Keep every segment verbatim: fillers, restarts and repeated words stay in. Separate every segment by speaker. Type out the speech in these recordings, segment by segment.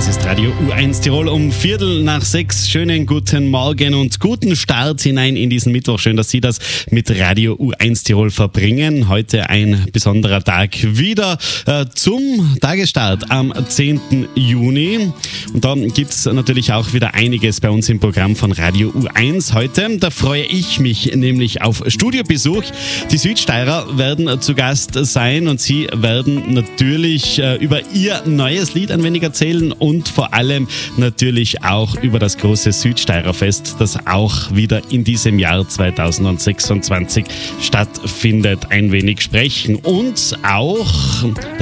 Speaker 1: ist Radio U eins Tirol um Viertel nach sechs. Schönen guten Morgen und guten Start hinein in diesen Mittwoch. Schön, dass Sie das mit Radio U eins Tirol verbringen. Heute ein besonderer Tag wieder äh, zum Tagesstart am zehnten Juni. Und da gibt es natürlich auch wieder einiges bei uns im Programm von Radio U eins heute. Da freue ich mich nämlich auf Studiobesuch. Die Südsteirer werden zu Gast sein und sie werden natürlich äh, über ihr neues Lied ein wenig erzählen und vor allem natürlich auch über das große Südsteirerfest, das auch wieder in diesem Jahr zweitausendsechsundzwanzig stattfindet, ein wenig sprechen. Und auch der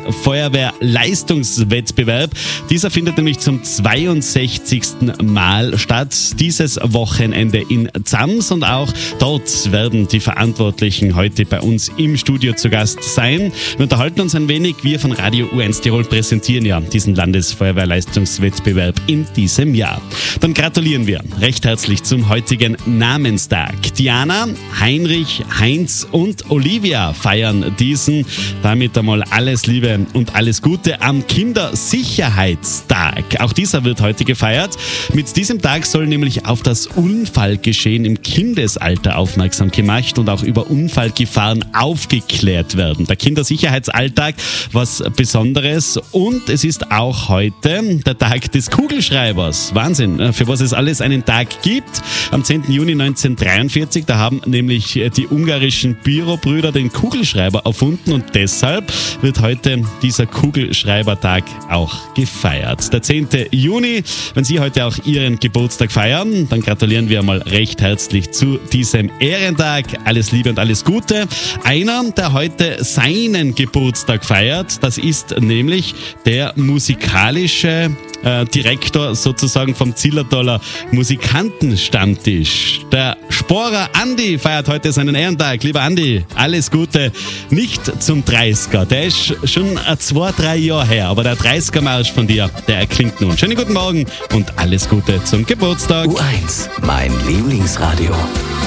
Speaker 1: Landesfeuerwehr-Leistungswettbewerb. Dieser findet nämlich zum zweiundsechzigsten Mal statt, dieses Wochenende in Zams, und auch dort werden die Verantwortlichen heute bei uns im Studio zu Gast sein. Wir unterhalten uns ein wenig. Wir von Radio U eins Tirol präsentieren ja diesen Landesfeuerwehrleistungswettbewerb in diesem Jahr. Dann gratulieren wir recht herzlich zum heutigen Namenstag. Diana, Heinrich, Heinz und Olivia feiern diesen. Damit einmal alles Liebe und alles Gute am Kindersicherheitstag. Auch dieser wird heute gefeiert. Mit diesem Tag soll nämlich auf das Unfallgeschehen im Kindesalter aufmerksam gemacht und auch über Unfallgefahren aufgeklärt werden. Der Kindersicherheitsalltag, was Besonderes, und es ist auch heute der Tag des Kugelschreibers. Wahnsinn, für was es alles einen Tag gibt. Am zehnten Juni neunzehnhundertdreiundvierzig, da haben nämlich die ungarischen Biro-Brüder den Kugelschreiber erfunden und deshalb wird heute dieser Kugelschreibertag auch gefeiert. Der zehnte Juni, wenn Sie heute auch Ihren Geburtstag feiern, dann gratulieren wir mal recht herzlich zu diesem Ehrentag. Alles Liebe und alles Gute. Einer, der heute seinen Geburtstag feiert, das ist nämlich der musikalische äh, Direktor sozusagen vom Zillertaler Musikantenstammtisch. Der Sporer Andi feiert heute seinen Ehrentag. Lieber Andi, alles Gute. Nicht zum dreißiger, der ist schon zwei, drei Jahre her, aber der dreißiger-Marsch von dir, der erklingt nun. Schönen guten Morgen und alles Gute zum Geburtstag.
Speaker 2: U eins, mein Lieblingsradio.